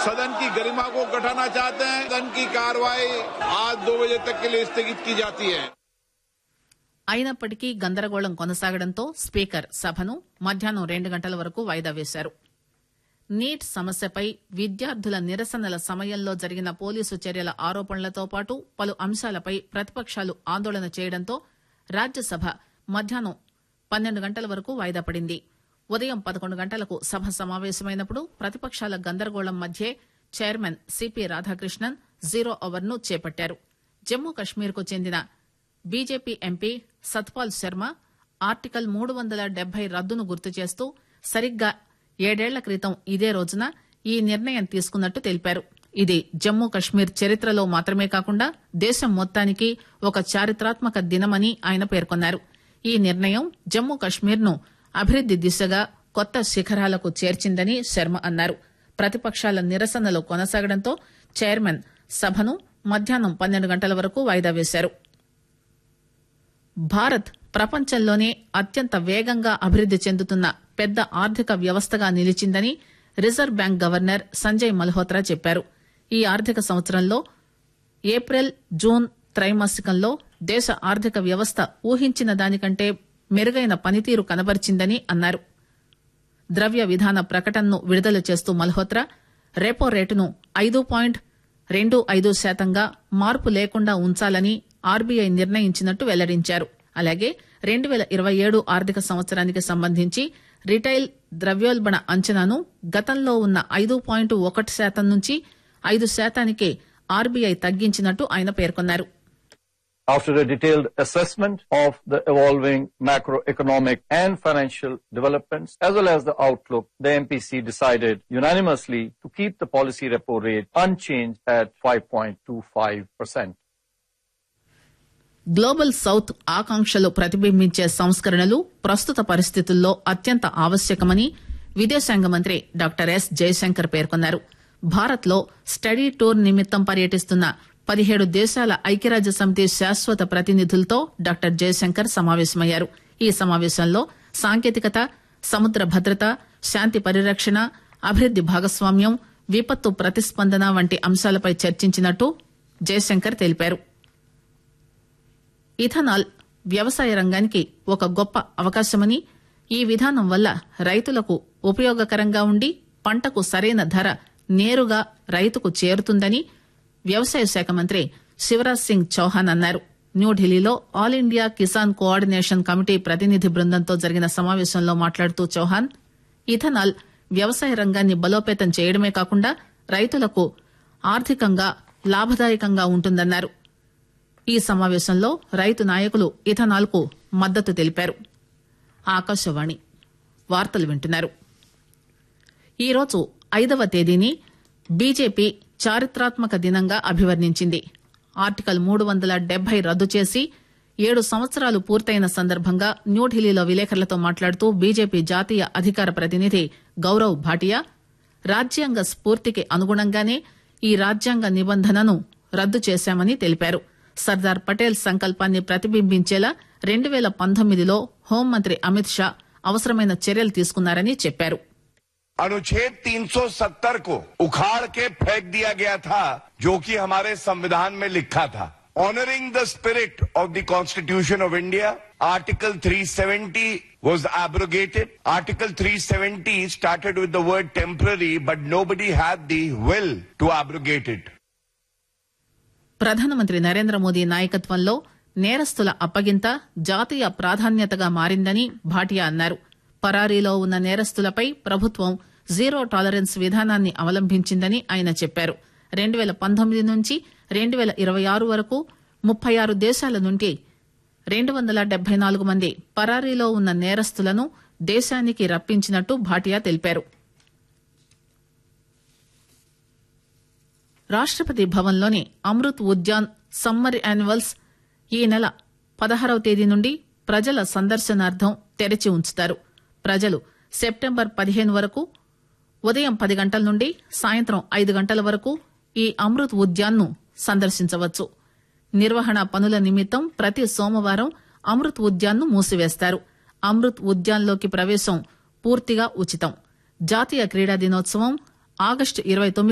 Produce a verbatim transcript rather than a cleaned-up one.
सदन की गरिमा को घटाना चाहते हैं। सदन की कार्रवाई आज दो बजे तक के लिए स्थगित की जाती है। అయినప్పటికీ గందరగోళం కొనసాగడంతో స్పీకర్ సభను మధ్యాహ్నం రెండు గంటల వరకు వాయిదా వేశారు. నీట్ సమస్యపై విద్యార్థుల నిరసనల సమయంలో జరిగిన పోలీసు చర్యల ఆరోపణలతో పాటు పలు అంశాలపై ప్రతిపక్షాలు ఆందోళన చేయడంతో రాజ్యసభ మధ్యాహ్నం పన్నెండు గంటల వరకు వాయిదా పడింది. ఉదయం పదకొండు గంటలకు సభ సమావేశమైనప్పుడు ప్రతిపక్షాల గందరగోళం మధ్యే chairman CP Radhakrishnan zero hour ను చేపట్టారు. జమ్మూ కశ్మీర్ కు చెందిన BJP MP Satpal Sharma article మూడు వందల డెబ్బై రద్దును గుర్తు చేస్తూ సరిగ్గా ఏడేళ్ల క్రితం ఇదే రోజున ఈ నిర్ణయం తీసుకున్నట్టు తెలిపారు. ఇది జమ్మూ కశ్మీర్ చరిత్రలో మాత్రమే కాకుండా దేశం మొత్తానికి ఒక చారిత్రాత్మక దినమని ఆయన పేర్కొన్నారు. ఈ నిర్ణయం జమ్మూ కశ్మీర్ ను అభివృద్ది దిశగా కొత్త శిఖరాలకు చేర్చిందని శర్మ అన్నారు. ప్రతిపక్షాల నిరసనలు కొనసాగడంతో చైర్మన్ సభను మధ్యాహ్నం పన్నెండు గంటల వరకు వాయిదా వేశారు. భారత్ ప్రపంచంలోనే అత్యంత వేగంగా అభివృద్ది చెందుతున్న పెద్ద ఆర్థిక వ్యవస్థగా నిలిచిందని reserve bank governor Sanjay Malhotra చెప్పారు. ఈ ఆర్థిక సంవత్సరంలో ఏప్రిల్ జూన్ త్రైమాసికంలో దేశ ఆర్థిక వ్యవస్థ ఊహించిన దానికంటే మెరుగైన పనితీరు కనబరిచిందని అన్నారు. ద్రవ్య విధాన ప్రకటనను విడుదల చేస్తూ మల్హోత్రా రెపో రేటును ఐదు పాయింట్ రెండు ఐదు శాతంగా మార్పు లేకుండా ఉంచాలని ఆర్బీఐ నిర్ణయించినట్టు వెల్లడించారు. అలాగే రెండు పేల ఇరవై ఏడు ఆర్థిక సంవత్సరానికి సంబంధించి రిటైల్ ద్రవ్యోల్బణ అంచనాను గతంలో ఉన్న ఐదు పాయింట్ ఒకటి శాతం నుంచి ఐదు శాతానికి ఆర్బీఐ తగ్గించినట్టు ఆయన పేర్కొన్నారు. After a detailed assessment of the evolving macroeconomic and financial developments as well as the outlook, the M P C decided unanimously to keep the policy repo rate unchanged at five point two five percent. Global south ఆకాంక్షలు ప్రతిబింబించే సంస్కరణలు ప్రస్తుత పరిస్థితుల్లో అత్యంత ఆవశ్యకమని విదేశాంగ మంత్రి doctor yes Jayashankar పేర్కొన్నారు. భారత్ లో స్టడీ టూర్ నిమిత్తం పర్యటిస్తున్న పదిహేడు దేశాల ఐక్యరాజ్య సమితి శాశ్వత ప్రతినిధులతో డాక్టర్ జయశంకర్ సమావేశమయ్యారు. ఈ సమావేశంలో సాంకేతికత, సముద్ర భద్రత, శాంతి పరిరక్షణ, అభివృద్ది భాగస్వామ్యం, విపత్తు ప్రతిస్పందన వంటి అంశాలపై చర్చించినట్టు జయశంకర్ తెలిపారు. ఇథనాల్ వ్యవసాయ రంగానికి ఒక గొప్ప అవకాశమని, ఈ విధానం వల్ల రైతులకు ఉపయోగకరంగా ఉండి పంటకు సరైన ధర నేరుగా రైతుకు చేరుతుందని వ్యవసాయ శాఖ మంత్రి శివరాజ్ సింగ్ చౌహాన్ అన్నారు. న్యూఢిల్లీలో all India Kisan coordination committee ప్రతినిధి బృందంతో జరిగిన సమావేశంలో మాట్లాడుతూ చౌహాన్ ఇథనాల్ వ్యవసాయ రంగాన్ని బలోపేతం చేయడమే కాకుండా రైతులకు ఆర్థికంగా లాభదాయకంగా ఉంటుందన్నారు. ఈ సమావేశంలో రైతు నాయకులు ఇథనాల్ కు మద్దతు తెలిపారు. ఆకాశవాణి వార్తలు వింటున్నారు. ఈరోజు ఐదవ తేదీని బీజేపీ చారిత్రాత్మక దినంగా అభివర్ణించింది. ఆర్టికల్ మూడు వందల డెబ్బై రద్దు చేసి ఏడు సంవత్సరాలు పూర్తయిన సందర్భంగా న్యూఢిల్లీలో విలేకరులతో మాట్లాడుతూ బీజేపీ జాతీయ అధికార ప్రతినిధి గౌరవ్ భాటియా రాజ్యాంగ స్ఫూర్తికి అనుగుణంగానే ఈ రాజ్యాంగ నిబంధనను రద్దు చేశామని తెలిపారు. సర్దార్ పటేల్ సంకల్పాన్ని ప్రతిబింబించేలా రెండు పేల పంతొమ్మిదిలో హోంమంత్రి అమిత్ షా అవసరమైన చర్యలు తీసుకున్నారని చెప్పారు. अनुच्छेद तीन सौ सत्तर को उखाड़ के फेंक दिया गया था, जो कि हमारे संविधान में लिखा था. Honoring the spirit of the Constitution of India, Article three seventy was abrogated. Article three seventy started with the word temporary, but nobody had the will to abrogate it. ప్రధానమంత్రి నరేంద్ర మోదీ నాయకత్వంలో నేరస్తుల అప్పగింత జాతీయ ప్రాధాన్యతగా మారిందని భాటియా అన్నారు. పరారీలో ఉన్న నేరస్తులపై ప్రభుత్వం జీరో టాలరెన్స్ విధానాన్ని అవలంబించిందని ఆయన చెప్పారు. రెండు పేల పంతొమ్మిది నుంచి రెండు పేల ఇరవై ఆరు వరకు ముప్పై ఆరు దేశాల నుండి రెండు వందల డెబ్బై నాలుగు మంది పరారీలో ఉన్న నేరస్తులను దేశానికి రప్పించినట్టు భాటియా తెలిపారు. రాష్టపతి భవన్లోని అమృత్ ఉద్యాన్ సమ్మర్ యాన్యువల్స్ ఈ నెల పదహారవ తేదీ నుండి ప్రజల సందర్శనార్థం తెరిచి ఉంచుతారు. ప్రజలు సెప్టెంబర్ పదిహేను వరకు ఉదయం పది గంటల నుండి సాయంత్రం ఐదు గంటల వరకు ఈ అమృత్ ఉద్యాన్ ను సందర్శించవచ్చు. నిర్వహణ పనుల నిమిత్తం ప్రతి సోమవారం అమృత్ ఉద్యాన్ ను మూసివేస్తారు. అమృత్ ఉద్యాన్ లోకి ప్రవేశం పూర్తిగా ఉచితం. జాతీయ క్రీడా దినోత్సవం ఆగస్టు ఇరవై తొమ్మిది